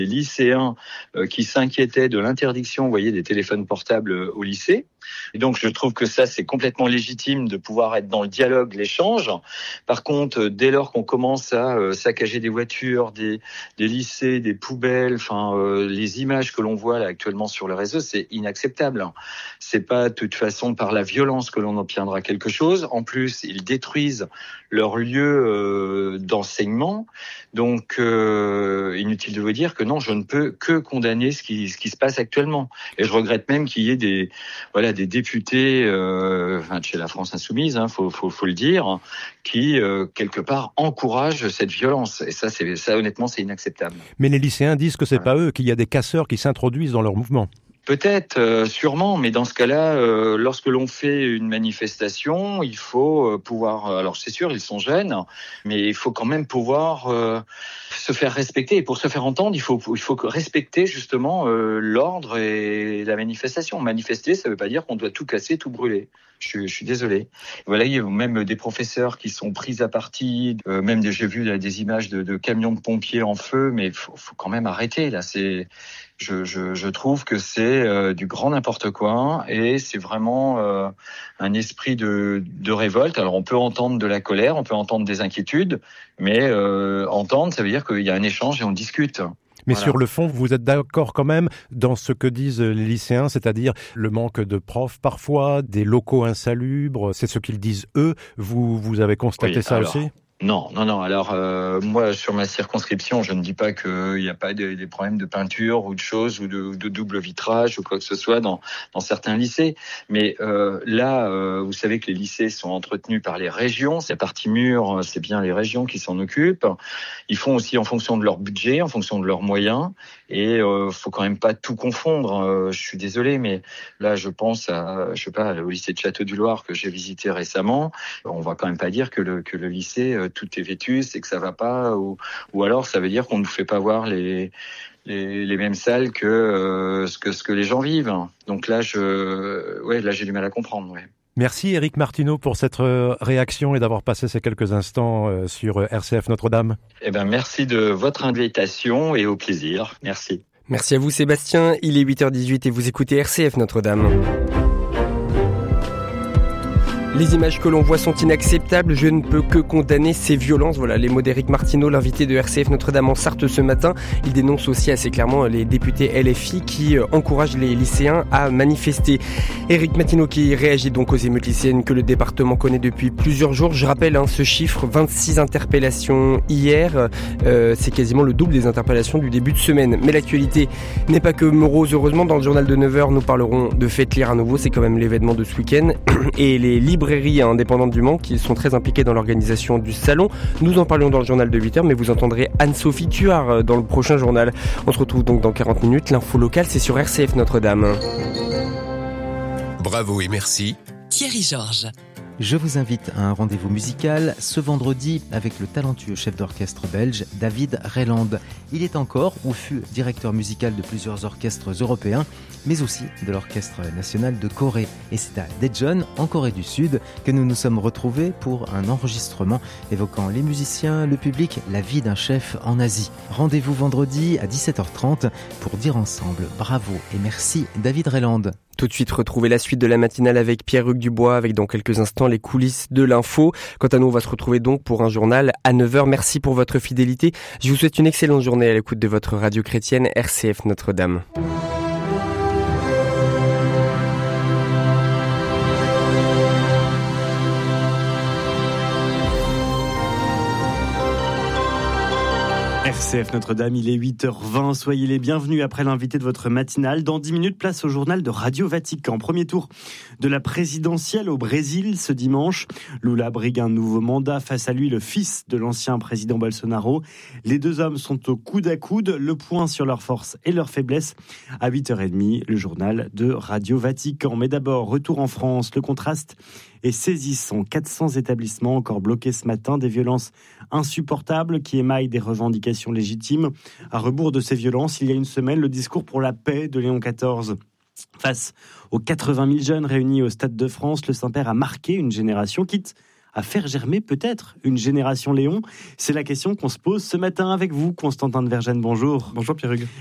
les lycéens qui s'inquiétaient de l'interdiction, vous voyez, des téléphones portables au lycée. Et donc, je trouve que ça, c'est complètement légitime de pouvoir être dans le dialogue, l'échange. Par contre, dès lors qu'on commence à saccager des voitures, des lycées, des poubelles, les images que l'on voit là actuellement sur le réseau, c'est inacceptable. C'est pas de toute façon par la violence que l'on obtiendra quelque chose. En plus, ils détruisent leur lieu d'enseignement. Donc, inutile de vous dire que non, je ne peux que condamner ce qui se passe actuellement. Et je regrette même qu'il y ait des députés de chez la France Insoumise, faut le dire, qui quelque part encouragent cette violence. Et ça honnêtement, c'est inacceptable. Mais les lycéens disent que c'est pas eux, qu'il y a des casseurs qui s'introduisent dans leur mouvement. Peut-être, sûrement, mais dans ce cas-là, lorsque l'on fait une manifestation, il faut pouvoir... Alors c'est sûr, ils sont jeunes, mais il faut quand même pouvoir se faire respecter. Et pour se faire entendre, il faut respecter justement l'ordre et la manifestation. Manifester, ça ne veut pas dire qu'on doit tout casser, tout brûler. Je suis désolé. Voilà, il y a même des professeurs qui sont pris à partie. J'ai vu des images de camions de pompiers en feu, mais faut quand même arrêter. Là, je trouve que c'est du grand n'importe quoi et c'est vraiment un esprit de révolte. Alors on peut entendre de la colère, on peut entendre des inquiétudes, mais entendre, ça veut dire qu'il y a un échange et on discute. Mais Voilà. sur le fond, vous êtes d'accord quand même dans ce que disent les lycéens, c'est-à-dire le manque de profs parfois, des locaux insalubres, c'est ce qu'ils disent eux. Vous avez constaté ça aussi ? Non. Alors, moi, sur ma circonscription, je ne dis pas qu'il n'y a pas des problèmes de peinture ou de choses ou de double vitrage ou quoi que ce soit dans certains lycées. Mais vous savez que les lycées sont entretenus par les régions. C'est la partie mûre, c'est bien les régions qui s'en occupent. Ils font aussi en fonction de leur budget, en fonction de leurs moyens. Et faut quand même pas tout confondre. Je suis désolé, mais là, je pense au lycée de Château-du-Loir que j'ai visité récemment. On va quand même pas dire que le lycée tout est vétus et que ça va pas, ou alors ça veut dire qu'on ne nous fait pas voir les mêmes salles que ce que les gens vivent. Donc là, j'ai du mal à comprendre. Ouais. Merci Éric Martineau pour cette réaction et d'avoir passé ces quelques instants sur RCF Notre-Dame. Merci de votre invitation et au plaisir. Merci. Merci à vous Sébastien, il est 8h18 et vous écoutez RCF Notre-Dame. Les images que l'on voit sont inacceptables, je ne peux que condamner ces violences. Voilà les mots d'Éric Martineau, l'invité de RCF Notre-Dame en Sarthe ce matin. Il dénonce aussi assez clairement les députés LFI qui encouragent les lycéens à manifester. Éric Martineau qui réagit donc aux émeutes lycéennes que le département connaît depuis plusieurs jours. Je rappelle ce chiffre, 26 interpellations hier, c'est quasiment le double des interpellations du début de semaine. Mais l'actualité n'est pas que morose, heureusement. Dans le journal de 9h, nous parlerons de Faites lire à nouveau, c'est quand même l'événement de ce week-end. Et les librairies indépendantes du Mans qui sont très impliquées dans l'organisation du salon. Nous en parlions dans le journal de 8h, mais vous entendrez Anne-Sophie Tuard dans le prochain journal. On se retrouve donc dans 40 minutes. L'info locale, c'est sur RCF Notre-Dame. Bravo et merci. Thierry Georges. Je vous invite à un rendez-vous musical ce vendredi avec le talentueux chef d'orchestre belge David Reland. Il est encore ou fut directeur musical de plusieurs orchestres européens, mais aussi de l'Orchestre national de Corée. Et c'est à Daejeon, en Corée du Sud, que nous nous sommes retrouvés pour un enregistrement évoquant les musiciens, le public, la vie d'un chef en Asie. Rendez-vous vendredi à 17h30 pour dire ensemble bravo et merci David Reland. Tout de suite, retrouvez la suite de la matinale avec Pierre-Hugues Dubois, avec dans quelques instants les coulisses de l'info. Quant à nous, on va se retrouver donc pour un journal à 9h. Merci pour votre fidélité. Je vous souhaite une excellente journée à l'écoute de votre radio chrétienne RCF Notre-Dame. RCF Notre-Dame, il est 8h20, soyez les bienvenus après l'invité de votre matinale. Dans 10 minutes, place au journal de Radio Vatican. Premier tour de la présidentielle au Brésil ce dimanche. Lula brigue un nouveau mandat, face à lui le fils de l'ancien président Bolsonaro. Les deux hommes sont au coude à coude, le point sur leurs forces et leurs faiblesses. À 8h30, le journal de Radio Vatican. Mais d'abord, retour en France, le contraste est saisissant. 400 établissements encore bloqués ce matin, des violences insupportables qui émaillent des revendications légitimes. À rebours de ces violences, il y a une semaine, le discours pour la paix de Léon XIV. Face aux 80 000 jeunes réunis au Stade de France, le Saint-Père a marqué une génération, quitte à faire germer peut-être une génération Léon? C'est la question qu'on se pose ce matin avec vous, Constantin de Vergennes. Bonjour. Bonjour Pierre-Hugues.